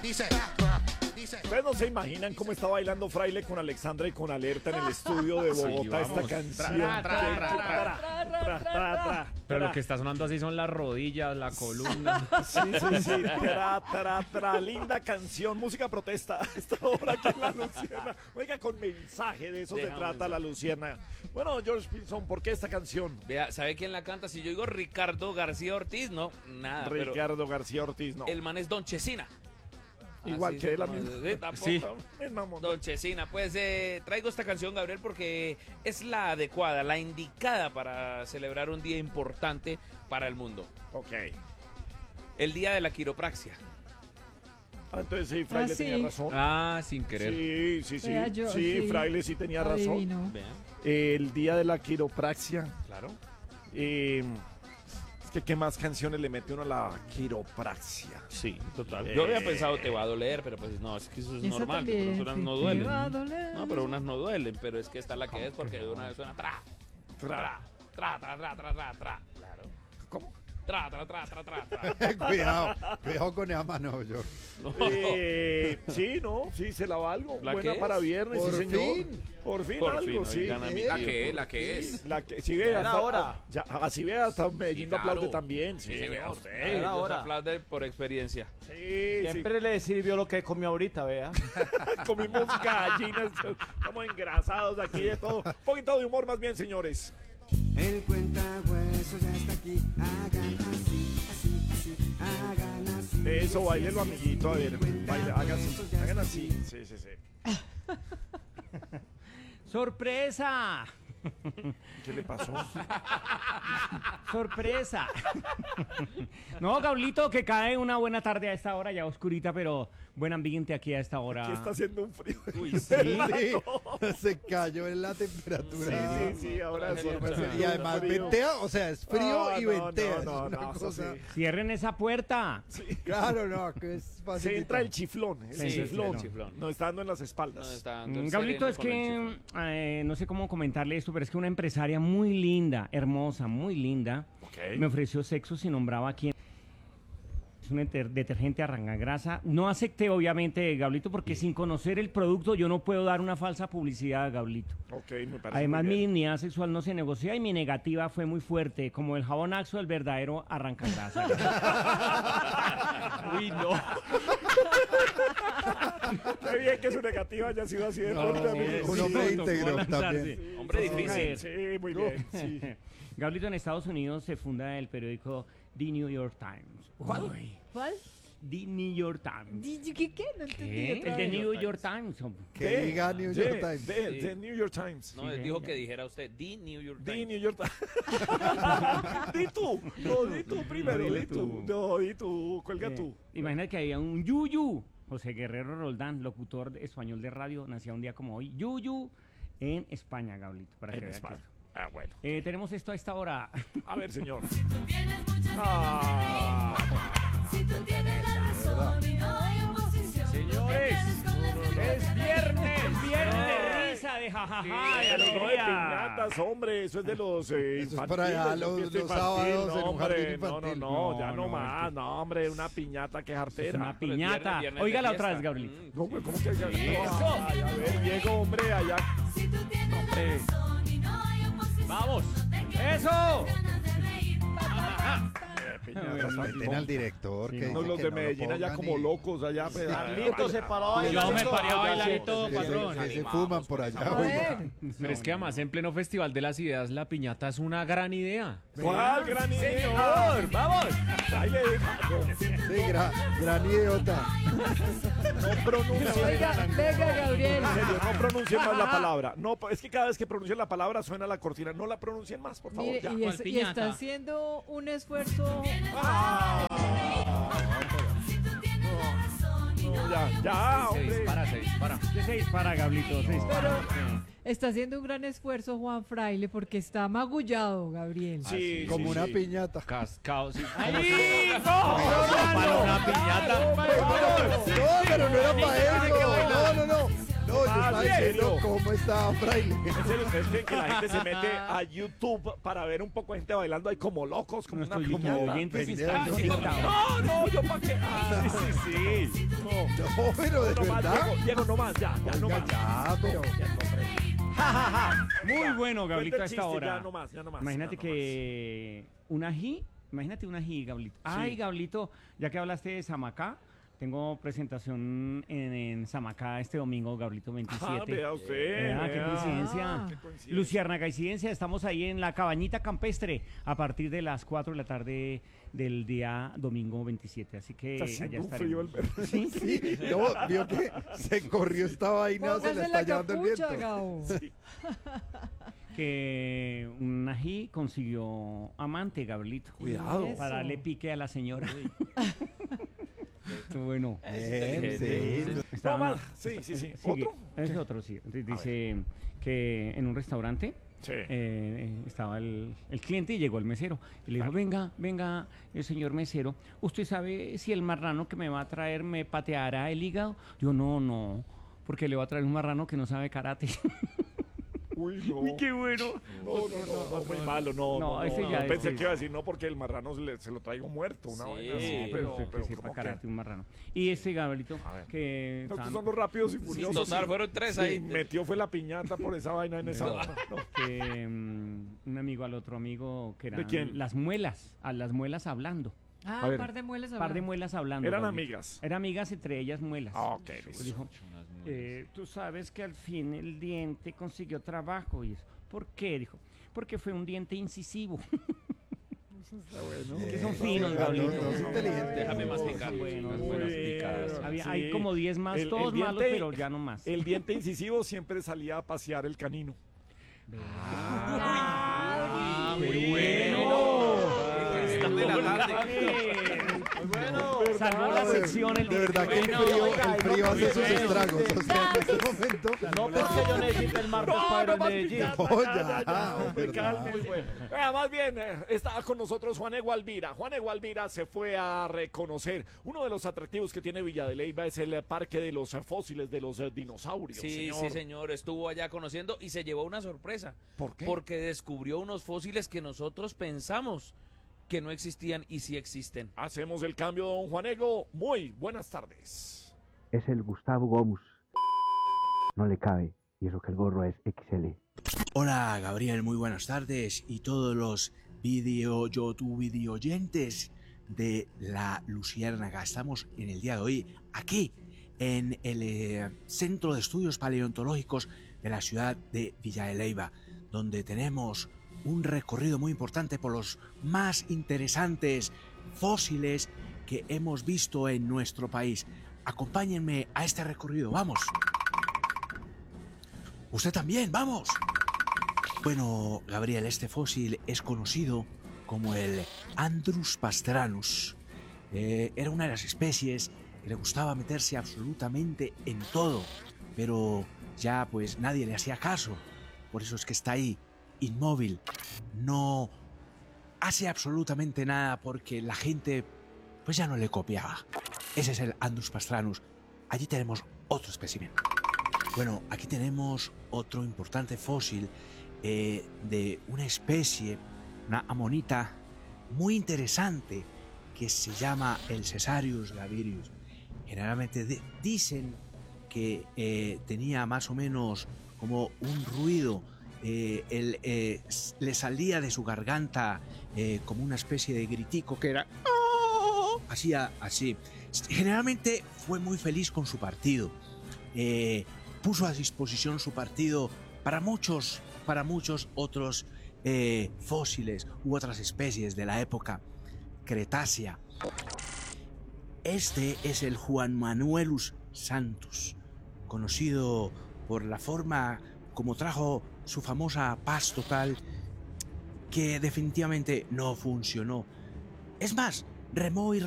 Ustedes no se imaginan cómo está bailando Fraile con Alexandra y con Alerta en el estudio de Bogotá esta canción. Pero lo que está sonando así son las rodillas, la columna. Sí. Linda canción, música protesta. Esta hora aquí en La Luciana. Oiga, con mensaje, de eso se trata La Luciana. Bueno, George Pinson, ¿por qué esta canción? Vea, ¿sabe quién la canta? Si yo digo Ricardo García Ortiz, no, nada. Ricardo García Ortiz, no. El man es Don Chesina. Igual Así que él, se la llama. misma. Sí. Don Don Chesina, pues traigo esta canción, Gabriel, porque es la adecuada, la indicada para celebrar un día importante para el mundo. Ok. El día de la quiropraxia. Entonces sí, Fraile tenía razón. Sin querer. Sí. Yo, sí, Fraile sí tenía razón. Vean, El día de la quiropraxia. claro. Es que qué más canciones le mete uno a la quiropraxia. Sí, total. Yo había pensado te va a doler, pero pues no, es que eso es Esa normal, que también, unas sí. no Te duelen. va a doler. No, pero unas no duelen, pero es que esta es la que es porque de una vez suena tra. Claro. ¿Cómo? Tra. Cuidado con esa mano, yo. Sí, se la valgo. ¿La Buena qué para es? viernes, Por sí, señor. fin. Por fin Por algo, fin, sí. oigan a mi tío. La que es. La que, si ve, hasta ahora. Ya, así ve, hasta Medellín Sí, lo aplaude claro. también. Sí, Sí, vea señor. usted. Era Ellos hora. aplauden por experiencia. Sí, Siempre le sirvió lo que comió ahorita, vea. comimos gallinas, estamos engrasados aquí de todo. Un poquito de humor más bien, señores. El cuentahuesos ya está aquí. Hagan así, hagan así. Eso, bailelo, amiguito, a ver, baile, hagan así. Sí. ¡Sorpresa! ¿Qué le pasó? ¡Sorpresa! No, Gablito, que cae una buena tarde a esta hora, ya oscurita, pero buen ambiente aquí a esta hora. Aquí está haciendo un frío. Uy, Sí, se cayó en la temperatura. Sí, ahora sí. Y además ventea, o sea, es frío y ventea. No, es una eso cosa. sí. Cierren esa puerta. Claro, no, que es fácil. Se entra el chiflón. El Sí, chiflón. el chiflón. No está dando en las espaldas. No, está dando el Gablito, sereno es con el que chiflón. no sé cómo comentarle esto, pero es que una empresaria muy linda, hermosa, muy linda, me ofreció sexo si nombraba quién. Es un detergente arrancagrasa. No acepté, obviamente, Gablito, porque sin conocer el producto yo no puedo dar una falsa publicidad, Gablito. Ok, me parece Además, muy mi bien. dignidad sexual no se negocia y mi negativa fue muy fuerte, como el jabón Axo, el verdadero arrancagrasa. Uy, no. Qué bien que su negativa haya sido así de No, fuerte, amigo. un hombre íntegro también. Sí, Hombre sí, difícil. Sí, muy bien. Sí. Gablito, en Estados Unidos se funda el periódico The New York Times. Uy, ¿Cuál? The New York Times. ¿Qué? No entendí. ¿Qué? otra El The vez. New York Times. Que diga New York Times. The New York Times. No, él dijo que dijera usted The New York The Times. New York Times. Di tú. No, di tú primero. No, Di di tú. tú. No, di tú. Cuelga tú. Imagina que había un Yuyu, José Guerrero Roldán, locutor español de radio, nacía un día como hoy. Yuyu en España, Gablito, para que En vea España. que- Ah, bueno. tenemos esto a esta hora. A ver, señor. Tienes muchas Ah. Si tú tienes la razón y no hay oposición. Señores, Es viernes. viernes de risa, de jajaja, de Pero no de alegría. piñatas, hombre, eso es de los es infantiles, para allá, de los fiesta sábados en un hombre, jardín no, infantil. ya No, no no, más, no, hombre, una piñata que Es jartera. una Pero es piñata. viernes Oígala de otra vez, fiesta. Gabrielito. No, hombre, ¿cómo que Ay, a ver, Diego, hombre, allá. Si tú tienes la razón y no hay oposición. Vamos. No te quedes ¡Eso! con ganas de reír. Piñatas, Meten al director. Que no, dice los que de no lo Medellín allá pongan como y- locos, allá. Carlito se paró a bailar. Yo me paré a bailar y todo, que patrón. se fuman por allá. A oiga. ver. Pero es que además en pleno Festival de las Ideas la piñata es una gran idea. ¿Cuál gran idea? Señor, vamos. Ahí le digo. Sí, gran idiota. No pronuncien. Venga, Gabriel. En serio, no pronuncien más la palabra. No, es que cada vez que pronuncien la palabra suena la cortina. No la pronuncien más, por favor. Mire, Ya. y piñata? está haciendo un esfuerzo. Si tú tienes la razón y no hay Ya, Se hombre. dispara, se dispara. ¿Qué se dispara, Gablito? Se dispara. Está haciendo un gran esfuerzo Juan Fraile porque está magullado, Gabriel. Sí, Como sí, una sí. piñata. Cascado, sí. ¡Ay, Para una piñata. No, pero no era para eso. No. No, yo estaba ¿En serio? ¿Cómo está, fraile? ¿En serio ustedes creen que la gente se mete a YouTube para ver un poco de gente bailando ahí como locos, como una Nuestros piñata? oyentes Ah, están sí, conectados. no, yo para qué. Ah, sí. No, No, pero de no más, verdad. Diego, no más, ya no más. Ya, pero... Muy bueno, Gablito, Cuenta a el esta chiste, hora. Ya no más. Imagínate ya no que un ají, imagínate un ají, Gablito. Ay, Gablito, ya que hablaste de Samacá, tengo presentación en Samacá este domingo, Gablito 27. Ah, vea usted. Qué vea. coincidencia. Qué coincidencia. Luciérnaga coincidencia, estamos ahí en la Cabañita Campestre a partir de las 4 de la tarde del día domingo 27. Así que Está allá haciendo un frío estaremos. el Sí, Sí, no, vio que se corrió esta vaina, se Póngase la la está llevando el capucha, viento. Gabo. que un ají consiguió amante, Gablito. Cuidado. Eso. Para darle pique a la señora. Bueno. Sí. No Estaba- más. Sí. sigue. ¿Otro? Es otro, sí. Dice que en un restaurante Sí. estaba el cliente y llegó el mesero. Y le dijo, venga, el señor mesero, ¿usted sabe si el marrano que me va a traer me pateará el hígado? Yo, no, porque le va a traer un marrano que no sabe karate. Uy, no. Uy, qué bueno. No, muy malo, no. ese ya es- Pensé que iba a decir no porque el marrano se lo traigo muerto, una Sí. vaina así, Sí, pero que sepa ¿cómo karate, que? un marrano. Y este Gablito, A ver. que No, que tan- son los rápidos y furiosos. total, sí. fueron tres Sí, ahí. metió fue la piñata por esa vaina en esa hora. No. que un amigo al otro amigo que eran quién? las muelas hablando. Ah, A ver. par de mueles. Par de muelas hablando. Eran Gablito. amigas. Eran amigas, entre ellas muelas. Ah, ok, Pues listo. dijo, tú sabes que al fin el diente consiguió trabajo. Y eso. ¿Por qué? Dijo, porque fue un diente incisivo. Que son finos, No, Gablito. no, es inteligente. Déjame masticar. Bueno, Unas bueno, buenas sí. picadas. Hay Sí. como 10 más, El todos malos, diente- pero ya no más. El diente incisivo siempre salía a pasear el canino. Muy bueno. Están de la tarde. Salvó la sección el De verdad que el frío hace sus estragos. O sea, en este momento... No pensé yo necesito el martes para ir al Medellín. No, ya, hombre, ¿verdad? cálmese. Más bien, está con nosotros Juan Egualvira. Juan Egualvira se fue a reconocer. Uno de los atractivos que tiene Villa de Leyva es el parque de los fósiles de los dinosaurios. Sí, señor, estuvo allá conociendo y se llevó una sorpresa. ¿Por qué? Porque descubrió unos fósiles que nosotros pensamos que no existían y sí existen. Hacemos el cambio, don Juan Ego. Muy buenas tardes. Es el Gustavo Gomus. No le cabe, y eso que el gorro es XL. Hola Gabriel, muy buenas tardes y todos los YouTube oyentes de la Luciérnaga. Estamos en el día de hoy aquí en el Centro de Estudios Paleontológicos de la ciudad de Villa de Leyva, donde tenemos un recorrido muy importante por los más interesantes fósiles que hemos visto en nuestro país. Acompáñenme a este recorrido, vamos. Usted también, vamos. Bueno, Gabriel, este fósil es conocido como el Andrus pastranus. Era una de las especies que le gustaba meterse absolutamente en todo, pero ya pues nadie le hacía caso. Por eso es que está ahí, inmóvil. No hace absolutamente nada porque la gente pues ya no le copiaba. Ese es el Andrus pastranus. Allí tenemos otro espécimen. Bueno, aquí tenemos otro importante fósil de una especie, una amonita muy interesante que se llama el Cesarius gavirius. Generalmente dicen que tenía más o menos como un ruido, le salía de su garganta como una especie de gritico que era... Hacía así. Generalmente fue muy feliz con su partido. Puso a disposición su partido para muchos otros fósiles u otras especies de la época Cretácea. Este es el Juan Manuelus santus, conocido por la forma como trajo su famosa paz total, que definitivamente no funcionó. Es más, remó y